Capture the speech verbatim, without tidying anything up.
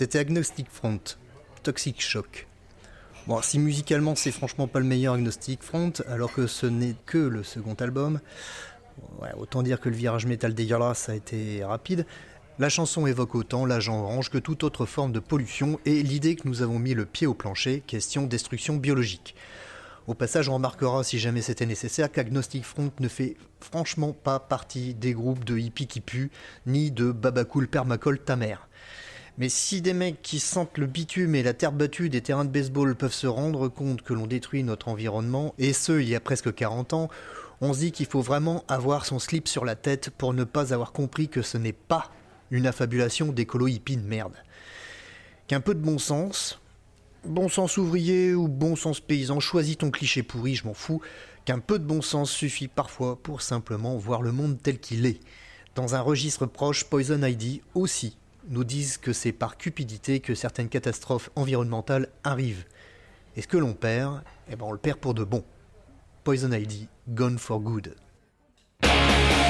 C'était Agnostic Front, Toxic Shock. Bon, si musicalement c'est franchement pas le meilleur Agnostic Front, alors que ce n'est que le second album, ouais, autant dire que le virage métal dégueulasse a été rapide. La chanson évoque autant l'agent orange que toute autre forme de pollution et l'idée que nous avons mis le pied au plancher, question destruction biologique. Au passage, on remarquera, si jamais c'était nécessaire, qu'Agnostic Front ne fait franchement pas partie des groupes de hippies qui puent, ni de babacool permacole ta mère. Mais si des mecs qui sentent le bitume et la terre battue des terrains de baseball peuvent se rendre compte que l'on détruit notre environnement, et ce, il y a presque quarante ans, on se dit qu'il faut vraiment avoir son slip sur la tête pour ne pas avoir compris que ce n'est pas une affabulation d'écolo hippie de merde. Qu'un peu de bon sens, bon sens ouvrier ou bon sens paysan, choisis ton cliché pourri, je m'en fous, qu'un peu de bon sens suffit parfois pour simplement voir le monde tel qu'il est. Dans un registre proche, Poison Ivy aussi nous disent que c'est par cupidité que certaines catastrophes environnementales arrivent. Et ce que l'on perd, eh ben on le perd pour de bon. Poison Ivy, gone for good.